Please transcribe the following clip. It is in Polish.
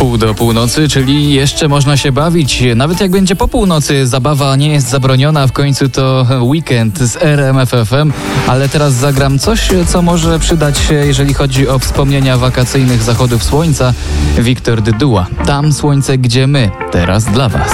Pół do północy, czyli jeszcze można się bawić. Nawet jak będzie po północy, zabawa nie jest zabroniona. W końcu to weekend z RMF FM. Ale teraz zagram coś, co może przydać się, jeżeli chodzi o wspomnienia wakacyjnych zachodów słońca. Wiktor Dyduła. Tam słońce, gdzie my. Teraz dla was.